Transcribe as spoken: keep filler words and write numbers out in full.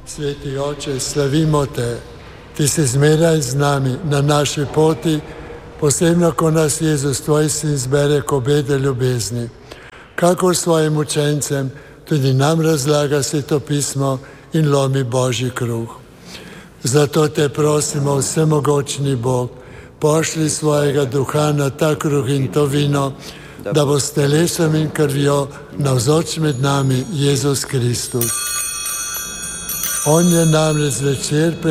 Sveti Oče, slavimo te, ti si zmeraj z nami na naši poti, posebno, ko nas Jezus, tvoj sin, zbere k obedi ljubezni. Kakor svojim učencem, tudi nam razlaga Sveto pismo in lomi Božji kruh. Zato te prosimo, vsemogočni Bog, pošli svojega duha na ta kruh in to vino, da bo s telesom in krvjo navzoč med nami Jezus Kristus. On je namreč zvečer